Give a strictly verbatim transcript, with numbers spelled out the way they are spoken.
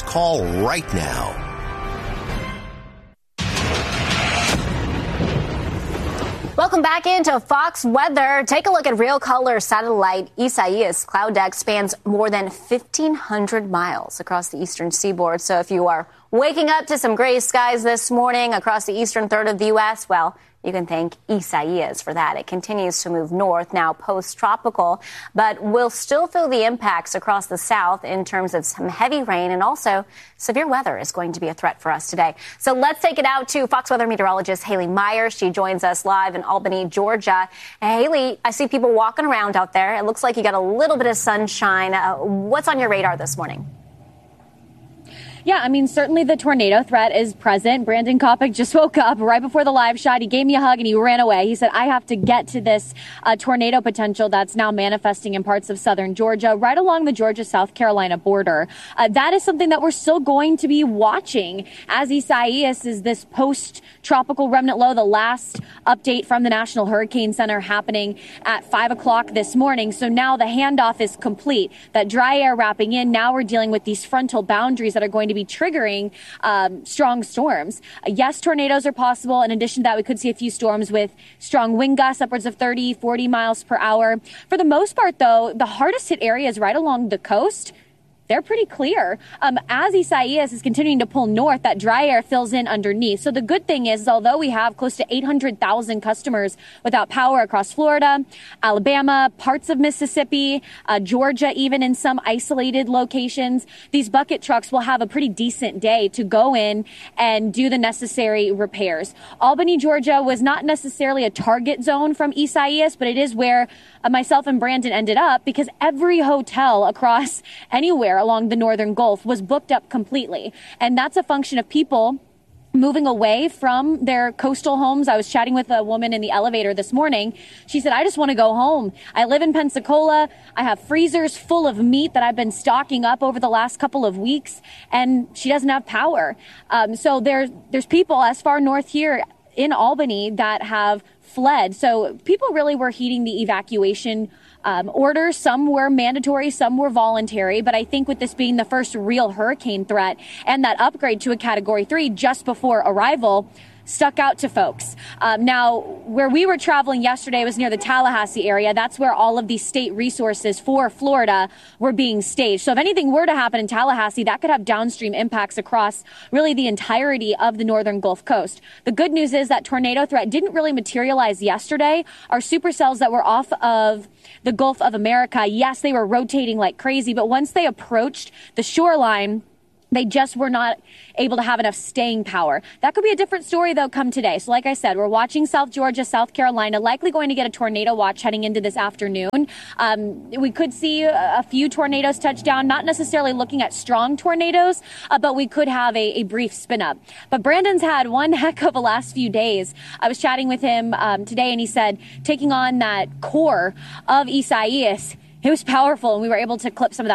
Just call right now. Welcome back into Fox Weather. Take a look at Real Color Satellite Isaias. Cloud deck spans more than fifteen hundred miles across the eastern seaboard. So if you are waking up to some gray skies this morning across the eastern third of the U S, well, you can thank Isaias for that. It continues to move north, now post-tropical, but will still feel the impacts across the south in terms of some heavy rain, and also severe weather is going to be a threat for us today. So let's take it out to Fox Weather meteorologist Haley Myers. She joins us live in Albany, Georgia. Haley, I see people walking around out there. It looks like you got a little bit of sunshine. Uh, what's on your radar this morning? Yeah, I mean, certainly the tornado threat is present. Brandon Kopic just woke up right before the live shot. He gave me a hug and he ran away. He said, I have to get to this uh, tornado potential that's now manifesting in parts of southern Georgia, right along the Georgia-South Carolina border. Uh, that is something that we're still going to be watching, as Isaias is this post-tropical remnant low, the last update from the National Hurricane Center happening at five o'clock this morning. So now the handoff is complete. That dry air wrapping in. Now we're dealing with these frontal boundaries that are going to be triggering um, strong storms. Uh, yes, tornadoes are possible. In addition to that, we could see a few storms with strong wind gusts upwards of thirty, forty miles per hour. For the most part, though, the hardest hit areas right along the coast, they're pretty clear. Um, as Isaias is continuing to pull north, that dry air fills in underneath. So the good thing is, although we have close to eight hundred thousand customers without power across Florida, Alabama, parts of Mississippi, uh, Georgia, even in some isolated locations, these bucket trucks will have a pretty decent day to go in and do the necessary repairs. Albany, Georgia was not necessarily a target zone from Isaias, but it is where uh, myself and Brandon ended up, because every hotel across anywhere along the northern Gulf was booked up completely. And that's a function of people moving away from their coastal homes. I was chatting with a woman in the elevator this morning. She said, I just want to go home. I live in Pensacola. I have freezers full of meat that I've been stocking up over the last couple of weeks, and she doesn't have power. Um, so there's, there's people as far north here in Albany that have fled. So people really were heeding the evacuation Um, orders. Some were mandatory, some were voluntary. But I think with this being the first real hurricane threat and that upgrade to a category three just before arrival, stuck out to folks. Um, now, where we were traveling yesterday was near the Tallahassee area. That's where all of these state resources for Florida were being staged. So if anything were to happen in Tallahassee, that could have downstream impacts across really the entirety of the northern Gulf Coast. The good news is that tornado threat didn't really materialize yesterday. Our supercells that were off of the Gulf of America, yes, they were rotating like crazy, but once they approached the shoreline, they just were not able to have enough staying power. That could be a different story, though, come today. So like I said, we're watching South Georgia, South Carolina, likely going to get a tornado watch heading into this afternoon. Um, we could see a few tornadoes touch down, not necessarily looking at strong tornadoes, uh, but we could have a, a brief spin up. But Brandon's had one heck of a last few days. I was chatting with him um, today, and he said taking on that core of Isaias, it was powerful, and we were able to clip some of that